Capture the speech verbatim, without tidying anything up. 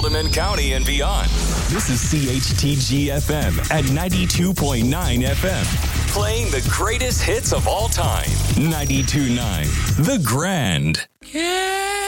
Haldimand County and beyond. This is C H T G F M at ninety-two point nine F M. Playing the greatest hits of all time. ninety-two point nine The Grand. Yeah.